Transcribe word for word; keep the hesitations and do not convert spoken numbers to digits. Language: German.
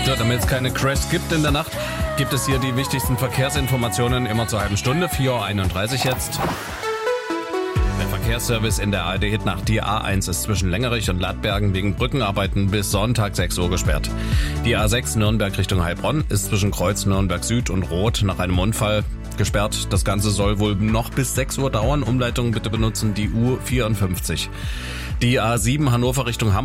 So, damit es keine Crashs gibt in der Nacht, gibt es hier die wichtigsten Verkehrsinformationen immer zur halben Stunde, vier Uhr einunddreißig jetzt. Der Verkehrsservice in der A R D-Hitnacht. Die A eins ist zwischen Längerich und Ladbergen wegen Brückenarbeiten bis Sonntag sechs Uhr gesperrt. Die A sechs Nürnberg Richtung Heilbronn ist zwischen Kreuz Nürnberg Süd und Roth nach einem Unfall gesperrt. Das Ganze soll wohl noch bis sechs Uhr dauern. Umleitung bitte benutzen die U vierundfünfzig. Die A sieben Hannover Richtung Hamburg